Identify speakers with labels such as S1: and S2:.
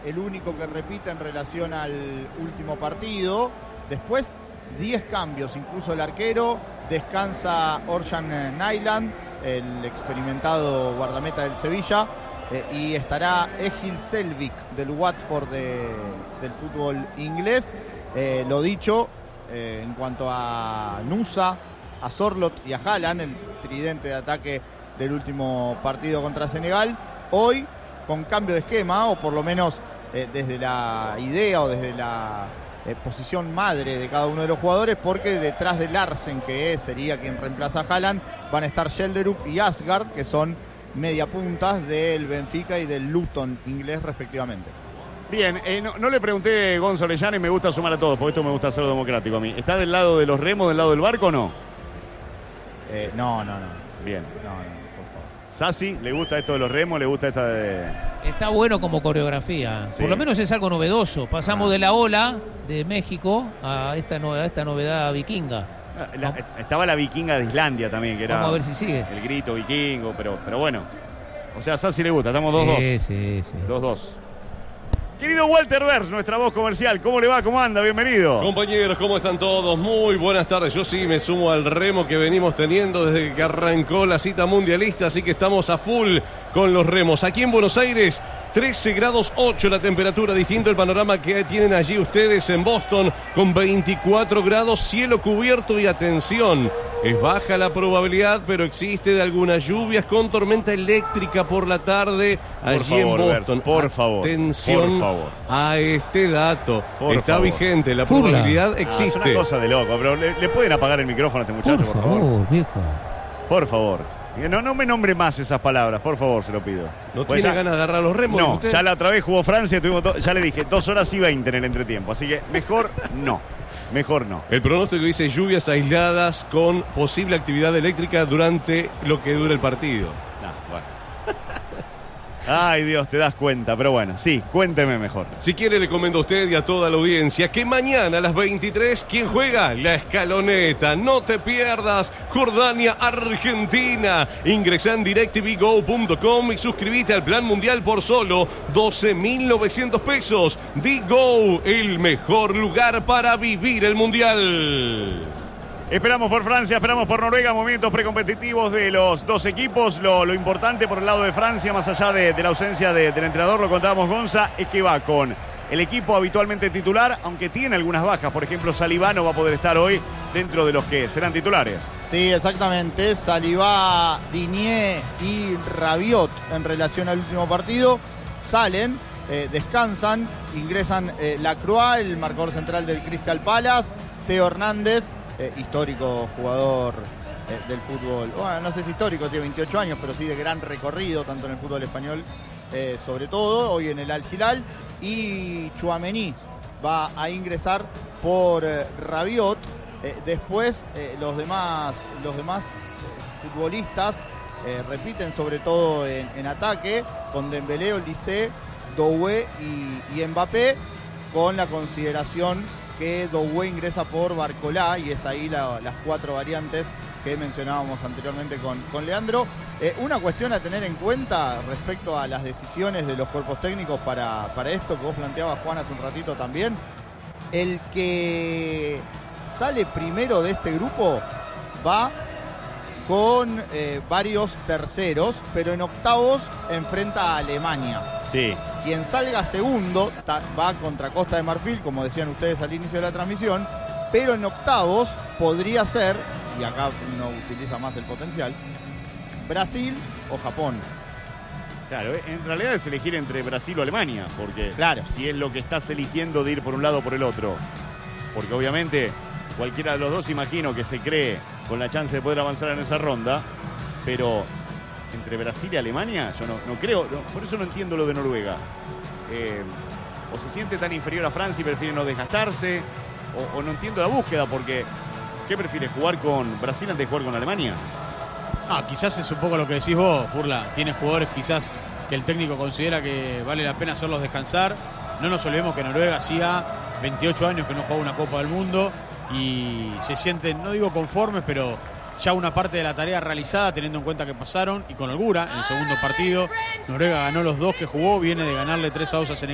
S1: el único que repite en relación al último partido. Después 10 cambios, incluso el arquero. Descansa Orjan Nyland, el experimentado guardameta del Sevilla, y estará Egil Selvik del Watford del fútbol inglés. Lo dicho, en cuanto a Nusa, a Sorloth y a Haaland, el tridente de ataque del último partido contra Senegal, hoy con cambio de esquema, o por lo menos desde la idea o desde la posición madre de cada uno de los jugadores, porque detrás de Larsen, que sería quien reemplaza a Haaland, van a estar Schelderup y Asgard, que son mediapuntas del Benfica y del Luton inglés respectivamente.
S2: Bien, no le pregunté Gonzalo Llane, me gusta sumar a todos, porque esto me gusta hacerlo democrático a mí. ¿Está del lado de los remos, del lado del barco o no?
S1: No.
S2: Bien.
S1: No, por favor.
S2: ¿Sassi le gusta esto de los remos? ¿Le gusta esta de...?
S3: Está bueno como coreografía.
S2: Sí.
S3: Por lo menos es algo novedoso. Pasamos de la ola de México a esta novedad vikinga.
S2: Estaba la vikinga de Islandia también, que era...
S3: Vamos a ver si sigue.
S2: El grito vikingo, pero bueno. O sea, a Sassi le gusta, estamos 2-2.
S3: Sí.
S2: 2-2. Querido Walter Bers, nuestra voz comercial, ¿cómo le va? ¿Cómo anda? Bienvenido.
S4: Compañeros, ¿cómo están todos? Muy buenas tardes. Yo sí me sumo al remo que venimos teniendo desde que arrancó la cita mundialista, así que estamos a full con los remos. Aquí en Buenos Aires, 13 grados 8 la temperatura, distinto el panorama que tienen allí ustedes en Boston, con 24 grados, cielo cubierto y atención. Es baja la probabilidad, pero existe de algunas lluvias con tormenta eléctrica por la tarde allí en Boston.
S2: Por favor.
S4: Atención a este dato. Está vigente, la
S3: Furla.
S4: probabilidad existe.
S2: Es una cosa de loco, pero ¿le pueden apagar el micrófono a este muchacho, por favor?
S3: Viejo.
S2: Por favor. No me nombre más esas palabras, por favor, se lo pido.
S4: ¿No
S2: Pues
S4: tiene
S2: ya,
S4: ganas de agarrar los remos?
S2: No,
S4: usted?
S2: ya la otra vez jugó Francia, ya le dije 2 horas y 20 en el entretiempo, así que mejor no.
S4: El pronóstico dice lluvias aisladas con posible actividad eléctrica durante lo que dura el partido.
S2: Bueno. Ay, Dios, te das cuenta, pero bueno, sí, cuénteme mejor.
S4: Si quiere, le comento a usted y a toda la audiencia que mañana a las 23, ¿quién juega? La Escaloneta. No te pierdas Jordania, Argentina. Ingresa en directvgo.com y suscríbete al plan mundial por solo 12.900 pesos. DGO, el mejor lugar para vivir el mundial.
S2: Esperamos por Francia, esperamos por Noruega, movimientos precompetitivos de los dos equipos. Lo importante por el lado de Francia, más allá de la ausencia del entrenador, lo contábamos Gonza, es que va con el equipo habitualmente titular, aunque tiene algunas bajas. Por ejemplo, Saliba no va a poder estar hoy dentro de los que serán titulares.
S1: Sí, exactamente. Saliba, Digne y Rabiot en relación al último partido salen, descansan, ingresan Lacroix, el marcador central del Crystal Palace, Theo Hernández, histórico jugador del fútbol, bueno, no sé si histórico, tiene 28 años, pero sí de gran recorrido, tanto en el fútbol español, sobre todo, hoy en el Al Hilal, y Tchouaméni va a ingresar por Rabiot. Después los demás futbolistas repiten, sobre todo en ataque, con Dembélé, Olise, Doué y Mbappé, con la consideración que Doué ingresa por Barcolá, y es ahí las 4 variantes que mencionábamos anteriormente con Leandro. Una cuestión a tener en cuenta respecto a las decisiones de los cuerpos técnicos para esto que vos planteabas, Juan, hace un ratito también. El que sale primero de este grupo va con varios terceros, pero en octavos enfrenta a Alemania.
S2: Sí.
S1: Quien salga segundo va contra Costa de Marfil, como decían ustedes al inicio de la transmisión, pero en octavos podría ser, y acá no utiliza más el potencial, Brasil o Japón.
S2: Claro, en realidad es elegir entre Brasil o Alemania, porque
S1: claro,
S2: si es lo que estás eligiendo de ir por un lado o por el otro, porque obviamente cualquiera de los dos imagino que se cree con la chance de poder avanzar en esa ronda, pero entre Brasil y Alemania yo no creo, por eso no entiendo lo de Noruega. O se siente tan inferior a Francia y prefiere no desgastarse, o no entiendo la búsqueda, porque ¿qué prefiere, jugar con Brasil antes de jugar con Alemania?
S5: Quizás es un poco lo que decís vos, Furla. Tiene jugadores quizás que el técnico considera que vale la pena hacerlos descansar. No nos olvidemos que Noruega hacía 28 años que no juega una Copa del Mundo y se sienten, no digo conformes, pero ya una parte de la tarea realizada, teniendo en cuenta que pasaron, y con holgura en el segundo partido. Noruega ganó los 2 que jugó, viene de ganarle 3-2 a Senegal.